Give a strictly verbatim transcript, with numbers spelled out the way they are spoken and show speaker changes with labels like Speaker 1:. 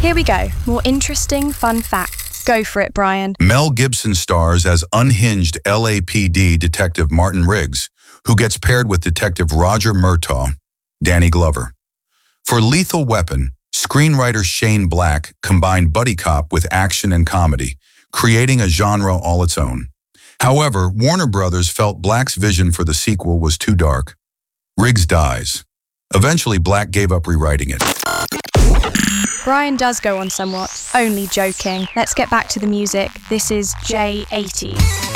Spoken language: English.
Speaker 1: Here we go. More interesting, fun facts. Go for it, Brian.
Speaker 2: Mel Gibson stars as unhinged L A P D Detective Martin Riggs, who gets paired with Detective Roger Murtaugh, Danny Glover. For Lethal Weapon, screenwriter Shane Black combined buddy cop with action and comedy, creating a genre all its own. However, Warner Brothers felt Black's vision for the sequel was too dark. Riggs dies. Eventually, Black gave up rewriting it.
Speaker 1: Brian does go on somewhat. Only joking. Let's get back to the music. This is J eighty.